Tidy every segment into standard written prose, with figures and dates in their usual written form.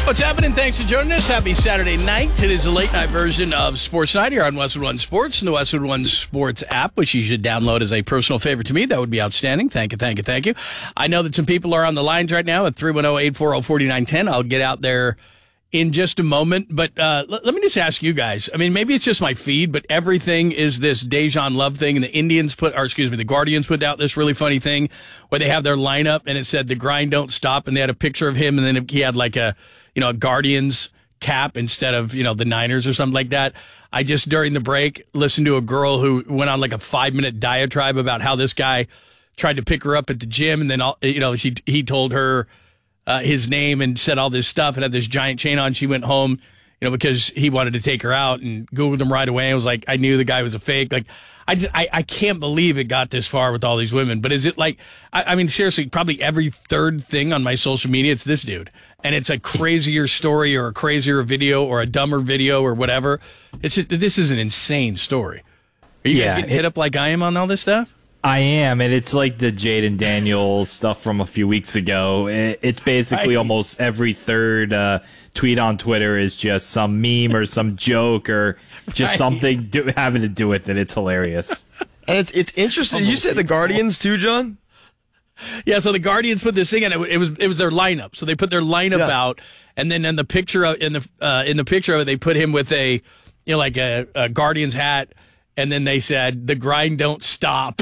What's happening? Thanks for joining us. Happy Saturday night. It is a late night version of Sports Night here on Westwood One Sports and the Westwood One Sports app, which you should download as a personal favor to me. That would be outstanding. Thank you. I know that some people are on the lines right now at 310-840-4910. I'll get out there in just a moment. But let me just ask you guys. I mean, maybe it's just my feed, but everything is this Dejan Love thing. And the Guardians put out this really funny thing where they have their lineup and it said the grind don't stop. And they had a picture of him. And then he had like a Guardians cap instead of, the Niners or something like that. I just, during the break, listened to a girl who went on like a 5-minute diatribe about how this guy tried to pick her up at the gym. And then, he told her his name and said all this stuff and had this giant chain on. She went home, because he wanted to take her out, and Googled him right away and was like, I knew the guy was a fake. Like, I can't believe it got this far with all these women. But is it like, I mean, seriously, probably every third thing on my social media, it's this dude. And it's a crazier story or a crazier video or a dumber video or whatever. This is an insane story. Are you guys getting hit up like I am on all this stuff? I am, and it's like the Jaden Daniels stuff from a few weeks ago. It's basically almost every third tweet on Twitter is just some meme or some joke or just something having to do with it. It's hilarious. And it's interesting. You said the Guardians too, John? Yeah, so the Guardians put this thing in. It was their lineup. So they put their lineup out, and then in the picture of in the picture of it, they put him with a a Guardians hat. And then they said, the grind don't stop.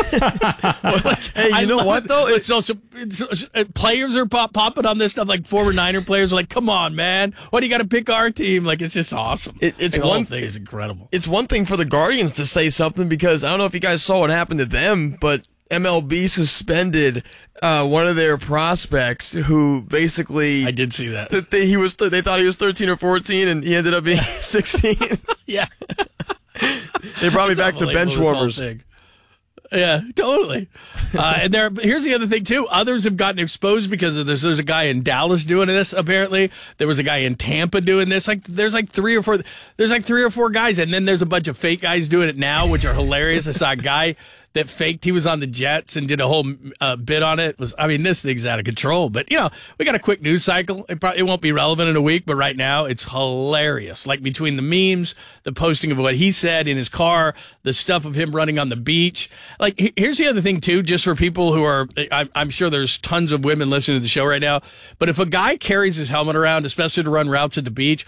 Hey, you know what, though? Players are popping on this stuff, like former Niner players are like, come on, man. Why do you got to pick our team? Like, it's just awesome. The whole thing is incredible. It's one thing for the Guardians to say something because I don't know if you guys saw what happened to them, but MLB suspended one of their prospects who basically... I did see that. They thought he was 13 or 14, and he ended up being 16. Yeah. They brought me back to bench warmers. Yeah, totally. And here's the other thing too. Others have gotten exposed because of this. There's a guy in Dallas doing this. Apparently, there was a guy in Tampa doing this. There's like three or four guys, and then there's a bunch of fake guys doing it now, which are hilarious. I saw a guy that faked he was on the Jets and did a whole bit on it. This thing's out of control. But, we got a quick news cycle. It won't be relevant in a week, but right now it's hilarious. Like between the memes, the posting of what he said in his car, the stuff of him running on the beach. Like, here's the other thing, too, just for people who are, I'm sure there's tons of women listening to the show right now, but if a guy carries his helmet around, especially to run routes at the beach,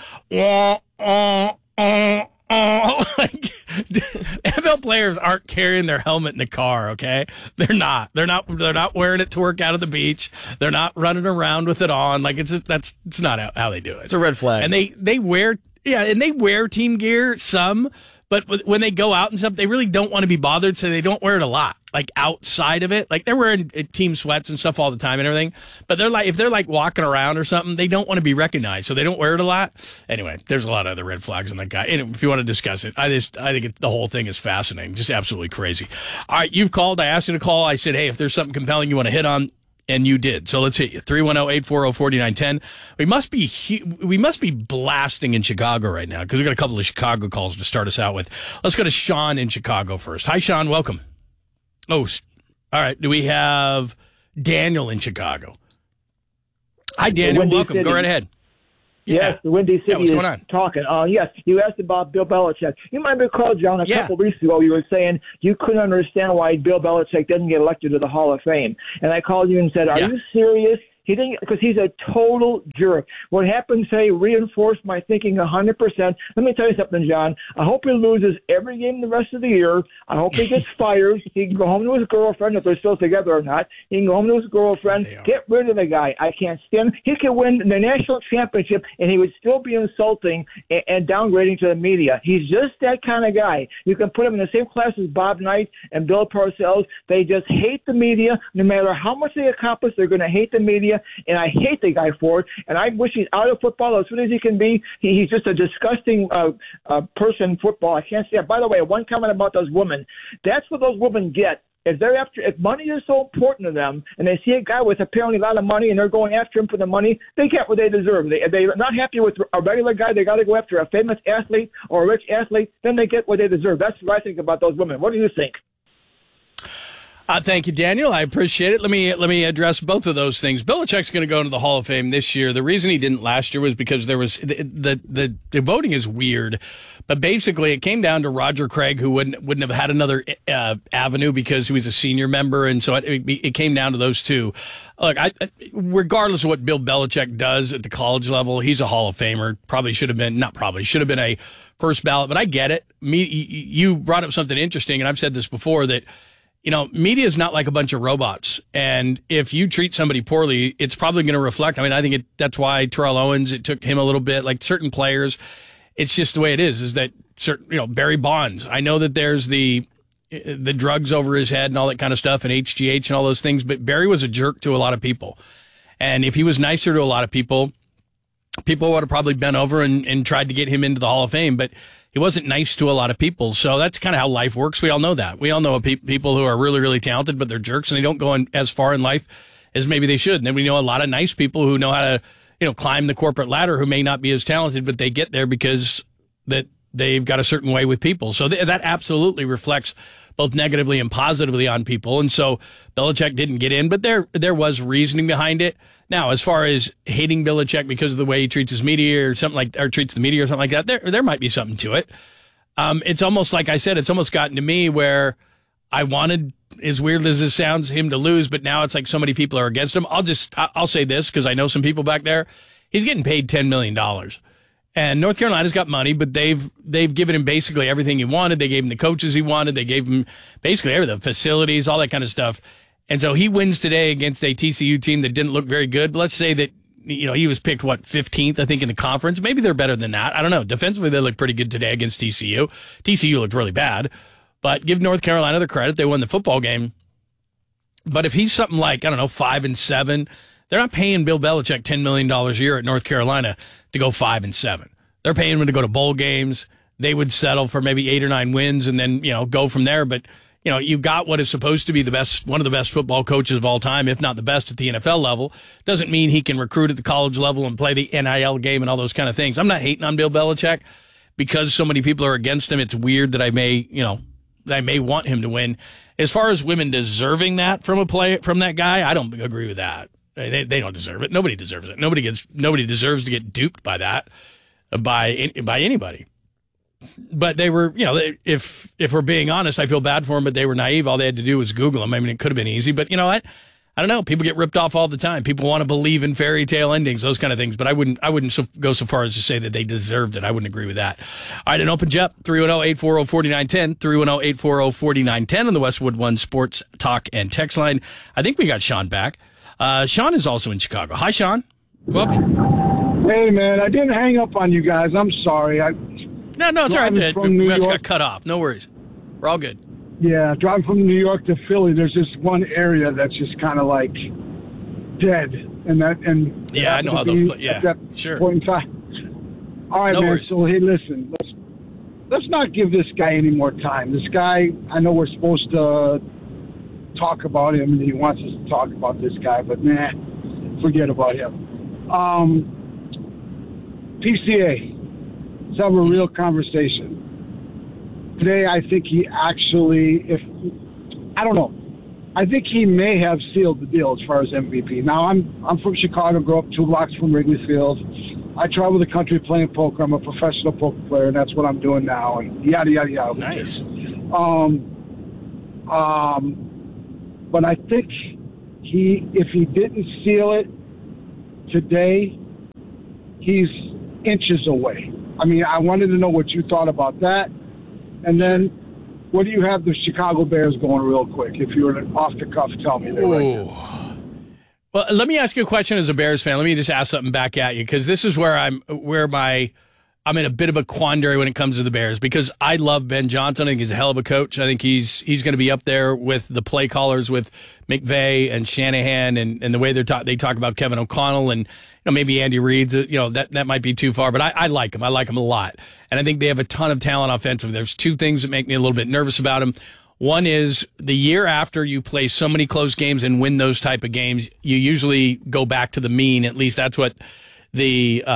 NFL players aren't carrying their helmet in the car, okay? They're not wearing it to work out at the beach. They're not running around with it on. Like, it's not how they do it. It's a red flag. And they wear team gear some, but when they go out and stuff, they really don't want to be bothered, so they don't wear it a lot. Like outside of it, like they're wearing team sweats and stuff all the time and everything. But if they're walking around or something, they don't want to be recognized, so they don't wear it a lot. Anyway, there's a lot of other red flags on that guy. And if you want to discuss it, I think the whole thing is fascinating, just absolutely crazy. All right, you've called. I asked you to call. I said, hey, if there's something compelling you want to hit on. And you did. So let's hit you. 310-840-4910. We must be blasting in Chicago right now because we've got a couple of Chicago calls to start us out with. Let's go to Sean in Chicago first. Hi, Sean. Welcome. Oh, all right. Do we have Daniel in Chicago? Hi, Daniel. Welcome. City. Go right ahead. Yes, the Windy City what's going on? Talking. Yes, you asked about Bill Belichick. You might recall, John, a couple weeks ago you were saying you couldn't understand why Bill Belichick didn't get elected to the Hall of Fame. And I called you and said, are you serious? He didn't, because he's a total jerk. What happened today reinforced my thinking 100%. Let me tell you something, John. I hope he loses every game the rest of the year. I hope he gets fired. He can go home to his girlfriend, if they're still together or not. He can go home to his girlfriend. Get rid of the guy. I can't stand him. He could win the national championship, and he would still be insulting and downgrading to the media. He's just that kind of guy. You can put him in the same class as Bob Knight and Bill Parcells. They just hate the media. No matter how much they accomplish, they're going to hate the media. And I hate the guy for it, and I wish he's out of football as soon as he can be. He's just a disgusting person in football. I can't say that. By the way, one comment about those women. That's what those women get. If money is so important to them, and they see a guy with apparently a lot of money, and they're going after him for the money, they get what they deserve. They're not happy with a regular guy. They got to go after a famous athlete or a rich athlete. Then they get what they deserve. That's what I think about those women. What do you think? Thank you, Daniel. I appreciate it. Let me address both of those things. Belichick's going to go into the Hall of Fame this year. The reason he didn't last year was because there was the voting is weird, but basically it came down to Roger Craig, who wouldn't have had another avenue because he was a senior member, and so it came down to those two. Look, regardless of what Bill Belichick does at the college level, he's a Hall of Famer. Should have been a first ballot, but I get it. You brought up something interesting, and I've said this before that. Media is not like a bunch of robots. And if you treat somebody poorly, it's probably going to reflect. I mean, I think that's why Terrell Owens, it took him a little bit, like certain players. It's just the way it is that certain, Barry Bonds. I know that there's the drugs over his head and all that kind of stuff and HGH and all those things, but Barry was a jerk to a lot of people. And if he was nicer to a lot of people would have probably bent over and tried to get him into the Hall of Fame. But he wasn't nice to a lot of people. So that's kind of how life works. We all know that. We all know people who are really, really talented, but they're jerks and they don't go as far in life as maybe they should. And then we know a lot of nice people who know how to, climb the corporate ladder who may not be as talented, but they get there because that they've got a certain way with people. So that absolutely reflects both negatively and positively on people. And so Belichick didn't get in, but there was reasoning behind it. Now, as far as hating Belichick because of the way he treats his media or treats the media or something like that, there might be something to it. It's almost like I said, it's almost gotten to me where I wanted, as weird as this sounds, him to lose, but now it's like so many people are against him. I'll say this because I know some people back there. He's getting paid $10 million. And North Carolina's got money, but they've given him basically everything he wanted. They gave him the coaches he wanted. They gave him basically everything, facilities, all that kind of stuff. And so he wins today against a TCU team that didn't look very good. But let's say that, he was picked, 15th, I think, in the conference. Maybe they're better than that. I don't know. Defensively, they looked pretty good today against TCU. TCU looked really bad. But give North Carolina the credit. They won the football game. But if he's something like, 5-7, they're not paying Bill Belichick $10 million a year at North Carolina to go 5-7. They're paying him to go to bowl games. They would settle for maybe 8 or 9 wins and then, go from there. But, you got what is supposed to be one of the best football coaches of all time, if not the best at the NFL level. Doesn't mean he can recruit at the college level and play the NIL game and all those kind of things. I'm not hating on Bill Belichick because so many people are against him. It's weird that I may want him to win. As far as women deserving that from that guy, I don't agree with that. They don't deserve it. Nobody deserves it. Nobody deserves to get duped by that, by anybody. But they were, if we're being honest, I feel bad for them, but they were naive. All they had to do was Google them. I mean, it could have been easy, but you know what? I don't know. People get ripped off all the time. People want to believe in fairy tale endings, those kind of things. But I wouldn't go so far as to say that they deserved it. I wouldn't agree with that. All right, an open jet, 310-840-4910, 310-840-4910 on the Westwood One Sports Talk and Text line. I think we got Sean back. Sean is also in Chicago. Hi, Sean. Welcome. Hey, man, I didn't hang up on you guys. I'm sorry. No, it's all right. We just got cut off. No worries. We're all good. Yeah, driving from New York to Philly, there's this one area that's just kind of like dead. I know how those. Yeah, at that sure. Point in time. All right, no man. Worries. So hey, listen, let's not give this guy any more time. This guy, I know we're supposed to talk about him, and he wants us to talk about this guy, but forget about him. PCA, let's have a real conversation. Today, I think he actually, I think he may have sealed the deal as far as MVP. Now, I'm from Chicago, grew up 2 blocks from Wrigley Field. I travel the country playing poker. I'm a professional poker player, and that's what I'm doing now, and yada, yada, yada. Nice. But I think if he didn't seal it today, he's inches away. I mean, I wanted to know what you thought about that. And then, what do you have the Chicago Bears going real quick? If you were off the cuff, tell me. Right now. Well, let me ask you a question as a Bears fan. Let me just ask something back at you, because this is where I'm in a bit of a quandary when it comes to the Bears, because I love Ben Johnson. I think he's a hell of a coach. I think he's going to be up there with the play callers with McVay and Shanahan and the way they talk about Kevin O'Connell and maybe Andy Reid. That might be too far, but I like him. I like him a lot, and I think they have a ton of talent offensively. There's 2 things that make me a little bit nervous about him. One is the year after you play so many close games and win those type of games, you usually go back to the mean. At least that's what the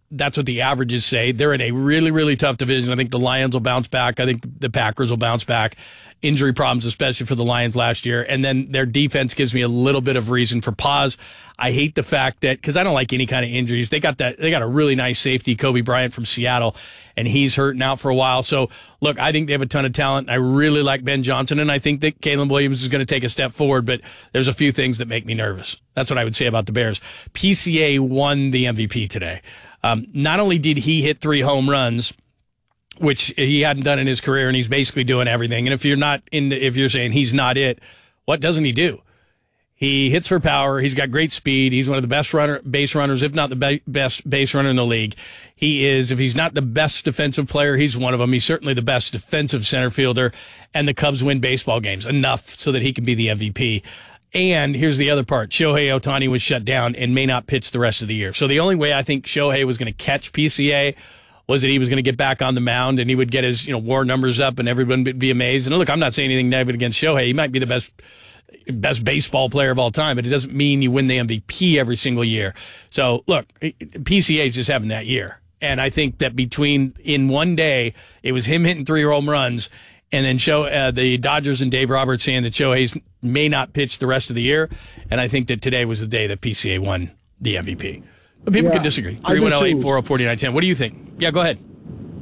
That's what the averages say. They're in a really, really tough division. I think the Lions will bounce back. I think the Packers will bounce back. Injury problems, especially for the Lions last year. And then their defense gives me a little bit of reason for pause. I hate the fact that, because I don't like any kind of injuries. They got a really nice safety, Kobe Bryant from Seattle, and he's hurting out for a while. So, look, I think they have a ton of talent. I really like Ben Johnson, and I think that Caleb Williams is going to take a step forward, but there's a few things that make me nervous. That's what I would say about the Bears. PCA won the MVP today. Not only did he hit 3 home runs, which he hadn't done in his career, and he's basically doing everything. And if you're saying he's not it, what doesn't he do? He hits for power. He's got great speed. He's one of the best base runners, if not the best base runner in the league. He is, if he's not the best defensive player, he's one of them. He's certainly the best defensive center fielder, and the Cubs win baseball games enough so that he can be the MVP. And here's the other part. Shohei Ohtani was shut down and may not pitch the rest of the year. So the only way I think Shohei was going to catch PCA was that he was going to get back on the mound and he would get his WAR numbers up and everyone would be amazed. And look, I'm not saying anything negative against Shohei. He might be the best baseball player of all time, but it doesn't mean you win the MVP every single year. So look, PCA is just having that year. And I think that in one day, it was him hitting 3 home runs and then the Dodgers and Dave Roberts saying that Shohei may not pitch the rest of the year. And I think that today was the day that PCA won the MVP. But people could disagree. 310-840-4910. What do you think? Yeah, go ahead.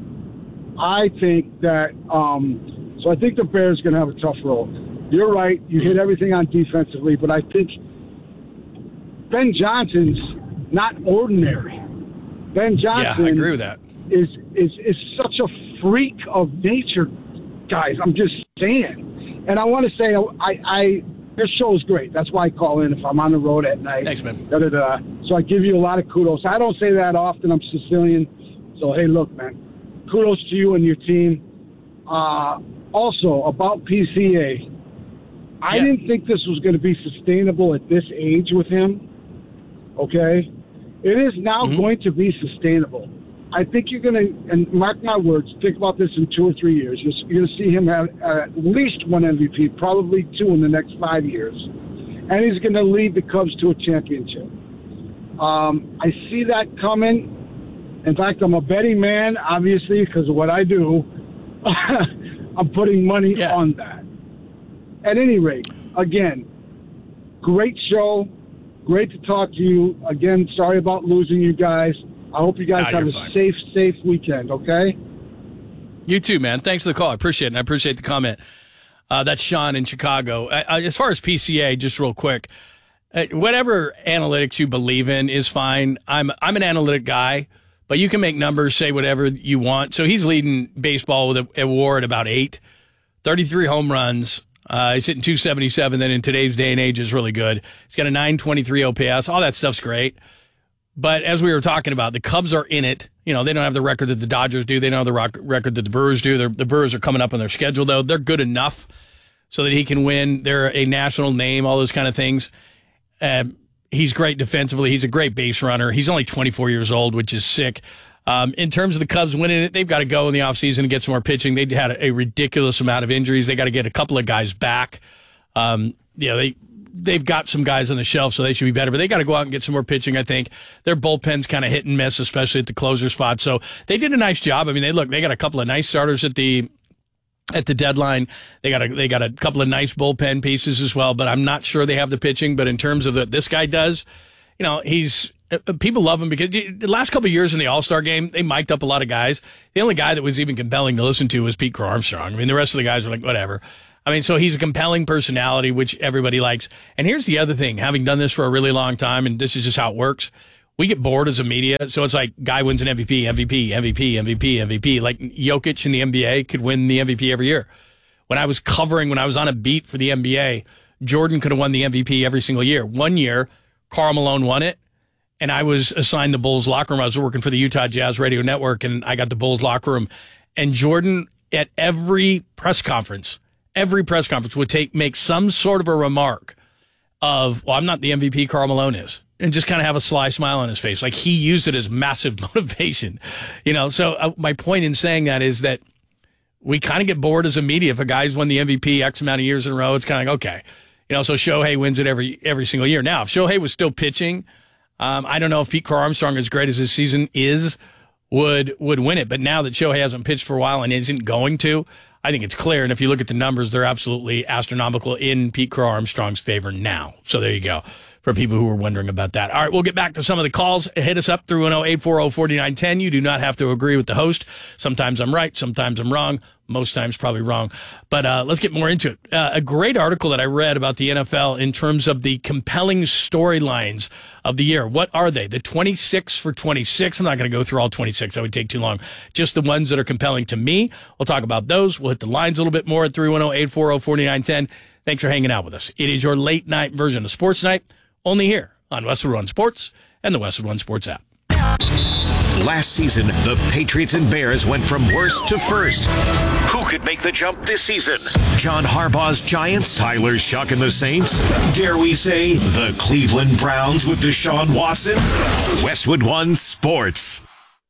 I think that so I think the Bears are going to have a tough road. You're right. You hit everything on defensively, but I think Ben Johnson's not ordinary. Ben Johnson, yeah, I agree with that. Is such a freak of nature, guys. I'm just saying. And I want to say, this show is great. That's why I call in if I'm on the road at night. Thanks, man. So I give you a lot of kudos. I don't say that often. I'm Sicilian. So, hey, look, man, kudos to you and your team. Also, about PCA, I didn't think this was going to be sustainable at this age with him. Okay? It is now going to be sustainable. I think you're going to, and mark my words, think about this in 2 or 3 years. You're going to see him have at least 1 MVP, probably 2 in the next 5 years. And he's going to lead the Cubs to a championship. I see that coming. In fact, I'm a betting man, obviously, because of what I do. I'm putting money on that. At any rate, again, great show. Great to talk to you. Again, sorry about losing you guys. I hope you guys have a safe weekend, okay? You too, man. Thanks for the call. I appreciate it, and I appreciate the comment. That's Sean in Chicago. As far as PCA, just real quick, whatever analytics you believe in is fine. I'm an analytic guy, but you can make numbers, say whatever you want. So he's leading baseball with a WAR at about 8, 33 home runs. He's hitting 277. Then in today's day and age is really good. He's got a 923 OPS. All that stuff's great. But as we were talking about, the Cubs are in it. They don't have the record that the Dodgers do. They don't have the record that the Brewers do. The Brewers are coming up on their schedule, though. They're good enough so that he can win. They're a national name, all those kind of things. He's great defensively. He's a great base runner. He's only 24 years old, which is sick. In terms of the Cubs winning it, they've got to go in the offseason and get some more pitching. They had a ridiculous amount of injuries. They got to get a couple of guys back. They've got some guys on the shelf, so they should be better. But they got to go out and get some more pitching, I think. Their bullpen's kind of hit and miss, especially at the closer spot. So they did a nice job. I mean, they got a couple of nice starters at the deadline. They got a couple of nice bullpen pieces as well, but I'm not sure they have the pitching. But in terms of this guy does, people love him because the last couple of years in the All-Star game, they mic'd up a lot of guys. The only guy that was even compelling to listen to was Pete Crow Armstrong. I mean, the rest of the guys were like, whatever. I mean, so he's a compelling personality, which everybody likes. And here's the other thing. Having done this for a really long time, and this is just how it works, we get bored as a media. So it's like, guy wins an MVP. Like Jokic in the NBA could win the MVP every year. When I was on a beat for the NBA, Jordan could have won the MVP every single year. One year, Karl Malone won it, and I was assigned the Bulls locker room. I was working for the Utah Jazz Radio Network, and I got the Bulls locker room. And Jordan, at every press conference would make some sort of a remark of, well, I'm not the MVP, Karl Malone is, and just kind of have a sly smile on his face. Like he used it as massive motivation, So my point in saying that is that we kind of get bored as a media. If a guy's won the MVP X amount of years in a row, it's kind of like, okay. So Shohei wins it every single year. Now, if Shohei was still pitching, I don't know if Pete Crow Armstrong, as great as his season is, would win it. But now that Shohei hasn't pitched for a while and isn't going to, I think it's clear. And if you look at the numbers, they're absolutely astronomical in Pete Crow Armstrong's favor now. So there you go, for people who were wondering about that. All right, we'll get back to some of the calls. Hit us up, 310-840-4910. You do not have to agree with the host. Sometimes I'm right, sometimes I'm wrong. Most times probably wrong. But let's get more into it. A great article that I read about the NFL in terms of the compelling storylines of the year. What are they? The 26 for 26. I'm not going to go through all 26. That would take too long. Just the ones that are compelling to me. We'll talk about those. We'll hit the lines a little bit more at 310-840-4910. Thanks for hanging out with us. It is your late night version of Sports Night, only here on Westwood One Sports and the Westwood One Sports app. Last season, the Patriots and Bears went from worst to first. Who could make the jump this season? John Harbaugh's Giants, Tyler Shuck and the Saints? Dare we say the Cleveland Browns with Deshaun Watson? Westwood One Sports.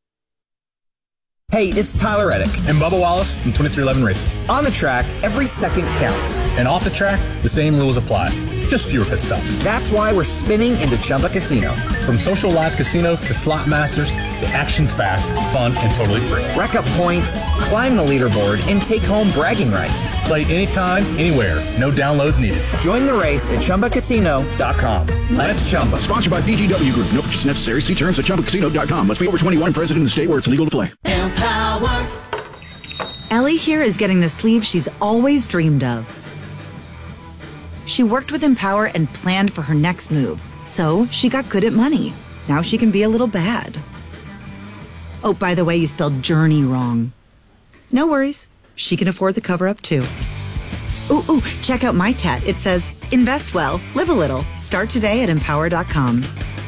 Hey, it's Tyler Reddick and Bubba Wallace from 2311 Racing. On the track, every second counts. And off the track, the same rules apply. Just fewer pit stops. That's why we're spinning into Chumba Casino. From social live casino to slot masters, the action's fast, fun, and totally free. Rack up points, climb the leaderboard, and take home bragging rights. Play anytime, anywhere. No downloads needed. Join the race at ChumbaCasino.com. Let's Chumba. Sponsored by VGW Group. No purchase necessary. See terms at ChumbaCasino.com. Must be over 21 and present in the state where it's legal to play. Empower. Ellie here is getting the sleeve she's always dreamed of. She worked with Empower and planned for her next move, so she got good at money. Now she can be a little bad. Oh, by the way, you spelled journey wrong. No worries. She can afford the cover-up, too. Ooh, check out my tat. It says, invest well, live a little. Start today at Empower.com.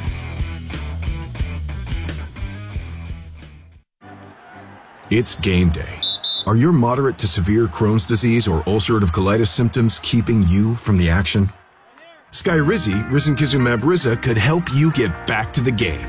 It's game day. Are your moderate to severe Crohn's disease or ulcerative colitis symptoms keeping you from the action? Skyrizi, risankizumab Riza, could help you get back to the game.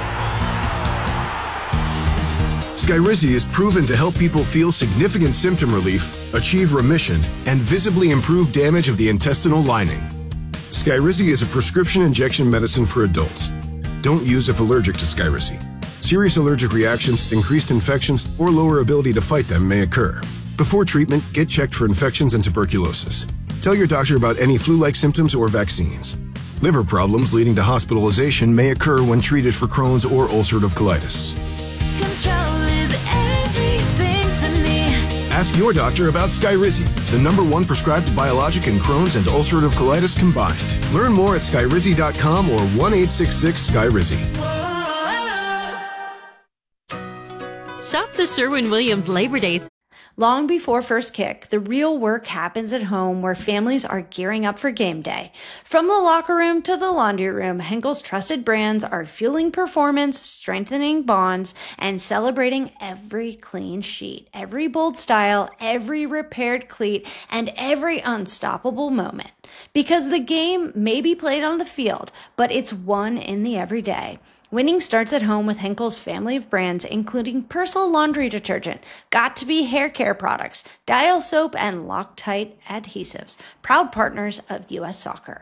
Skyrizi is proven to help people feel significant symptom relief, achieve remission, and visibly improve damage of the intestinal lining. Skyrizi is a prescription injection medicine for adults. Don't use if allergic to Skyrizi. Serious allergic reactions, increased infections, or lower ability to fight them may occur. Before treatment, get checked for infections and tuberculosis. Tell your doctor about any flu-like symptoms or vaccines. Liver problems leading to hospitalization may occur when treated for Crohn's or ulcerative colitis. Control is everything to me. Ask your doctor about Skyrizi, the #1 prescribed biologic in Crohn's and ulcerative colitis combined. Learn more at skyrizi.com or 1-866-SKYRIZI. Shop the Sherwin-Williams Labor Day. Long before first kick, the real work happens at home where families are gearing up for game day. From the locker room to the laundry room, Henkel's trusted brands are fueling performance, strengthening bonds, and celebrating every clean sheet, every bold style, every repaired cleat, and every unstoppable moment. Because the game may be played on the field, but it's won in the everyday. Winning starts at home with Henkel's family of brands, including Persil laundry detergent, Got2b hair care products, Dial soap, and Loctite adhesives. Proud partners of U.S. Soccer.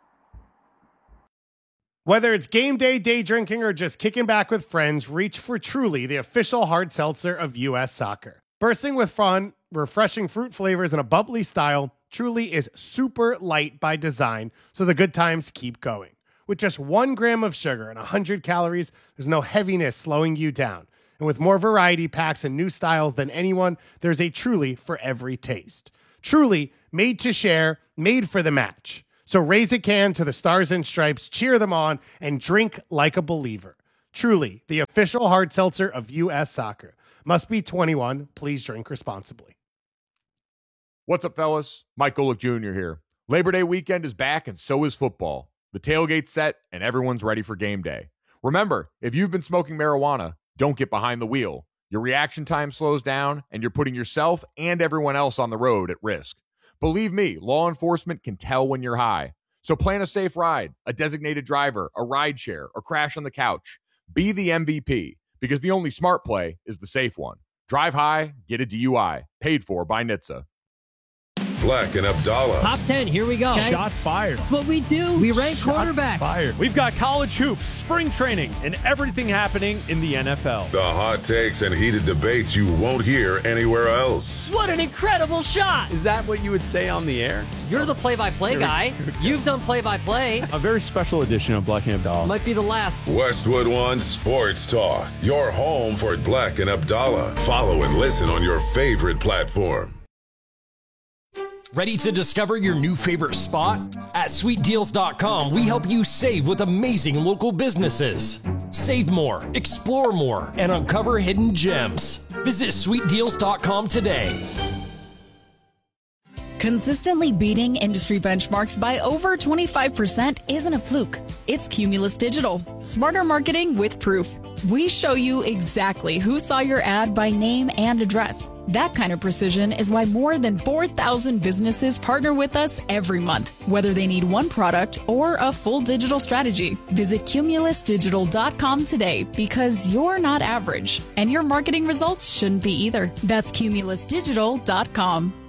Whether it's game day, day drinking, or just kicking back with friends, reach for Truly, the official hard seltzer of U.S. Soccer. Bursting with fun, refreshing fruit flavors, and a bubbly style, Truly is super light by design, so the good times keep going. With just 1 gram of sugar and 100 calories, there's no heaviness slowing you down. And with more variety packs and new styles than anyone, there's a Truly for every taste. Truly, made to share, made for the match. So raise a can to the Stars and Stripes, cheer them on, and drink like a believer. Truly, the official hard seltzer of U.S. Soccer. Must be 21. Please drink responsibly. What's up, fellas? Mike Golick Jr. here. Labor Day weekend is back, and so is football. The tailgate's set, and everyone's ready for game day. Remember, if you've been smoking marijuana, don't get behind the wheel. Your reaction time slows down, and you're putting yourself and everyone else on the road at risk. Believe me, law enforcement can tell when you're high. So plan a safe ride, a designated driver, a ride share, or crash on the couch. Be the MVP, because the only smart play is the safe one. Drive high, get a DUI. Paid for by NHTSA. Black and Abdallah. Top 10, here we go. Okay. Shots fired. That's what we do. We rank quarterbacks. Fired. We've got college hoops, spring training, and everything happening in the NFL. The hot takes and heated debates you won't hear anywhere else. What an incredible shot. Is that what you would say on the air? You're the play-by-play guy. You've done play-by-play. A very special edition of Black and Abdallah. Might be the last. Westwood One Sports Talk, your home for Black and Abdallah. Follow and listen on your favorite platform. Ready to discover your new favorite spot? At SweetDeals.com, we help you save with amazing local businesses. Save more, explore more, and uncover hidden gems. Visit SweetDeals.com today. Consistently beating industry benchmarks by over 25% isn't a fluke. It's Cumulus Digital. Smarter marketing with proof. We show you exactly who saw your ad by name and address. That kind of precision is why more than 4,000 businesses partner with us every month, whether they need one product or a full digital strategy. Visit CumulusDigital.com today because you're not average, and your marketing results shouldn't be either. That's CumulusDigital.com.